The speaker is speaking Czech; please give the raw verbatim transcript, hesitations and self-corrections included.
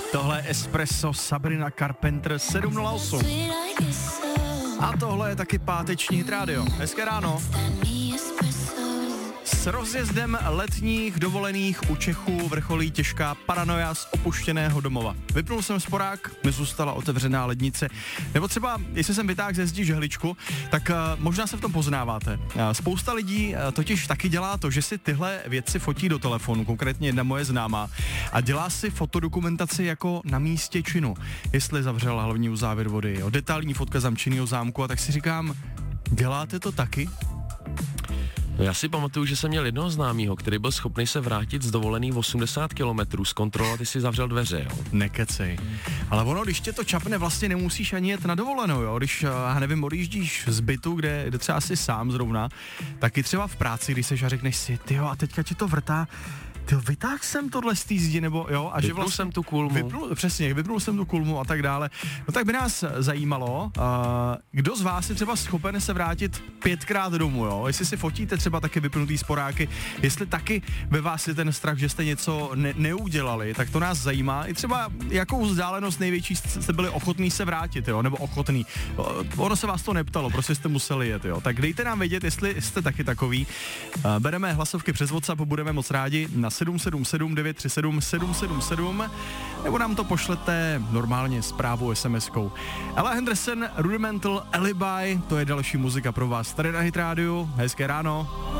Tohle je Espresso, Sabrina Carpenter, sedm nula osm. A tohle je taky páteční Hit Radio. Hezké ráno. S rozjezdem letních dovolených u Čechů vrcholí těžká paranoia z opuštěného domova. Vypnul jsem sporák, nezůstala otevřená lednice. Nebo třeba, jestli jsem vytáhl ze zdi žehličku, tak uh, možná se v tom poznáváte. Uh, spousta lidí uh, totiž taky dělá to, že si tyhle věci fotí do telefonu, konkrétně jedna moje známá, a dělá si fotodokumentaci jako na místě činu. Jestli zavřel hlavní uzávěr vody, jo, detailní fotka zamčeného zámku, a tak si říkám, děláte to taky? No já si pamatuju, že jsem měl jednoho známýho, který byl schopný se vrátit z dovolený osmdesát kilometrů, zkontrolovat, jestli zavřel dveře, jo. Nekecej. Ale ono, když tě to čapne, vlastně nemusíš ani jet na dovolenou, jo. Když, já nevím, odjíždíš z bytu, kde, kde třeba si sám zrovna, tak i třeba v práci, když seš a řekneš si, tyjo, a teďka ti to vrtá, tyjo, vytáhl jsem tohle z té zdi, nebo jo, a vypnul že vlastně jsem tu kulmu. Vypnul, přesně, vypnul jsem tu kulmu a tak dále. No tak by nás zajímalo, uh, kdo z vás je třeba schopen se vrátit pětkrát domů, jo? Jestli si fotíte třeba taky vypnutý sporáky, jestli taky ve vás je ten strach, že jste něco ne- neudělali, tak to nás zajímá. I třeba jakou vzdálenost největší jste byli ochotný se vrátit, jo? Nebo ochotný. Ono se vás to neptalo, prostě jste museli jet, jo? Tak dejte nám vědět, jestli jste taky takový. Uh, bereme hlasovky přes WhatsApp, budeme moc rádi na sedm sedm sedm devět tři sedm sedm sedm sedm, nebo nám to pošlete normálně zprávou es em eskou. Ella Henderson, Rudimental Alibi, to je další muzika pro vás tady na Hit Radio. Hezké ráno.